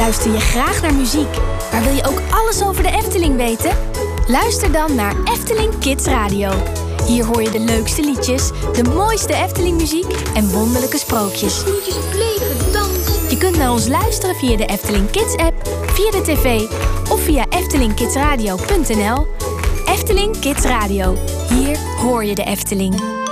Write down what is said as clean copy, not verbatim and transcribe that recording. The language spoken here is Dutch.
Luister je graag naar muziek, maar wil je ook alles over de Efteling weten? Luister dan naar Efteling Kids Radio. Hier hoor je de leukste liedjes, de mooiste Efteling-muziek en wonderlijke sprookjes. Snoetjes op leven, dans. Je kunt naar ons luisteren via de Efteling Kids-app, via de tv of via eftelingkidsradio.nl. Efteling Kids Radio. Hier hoor je de Efteling.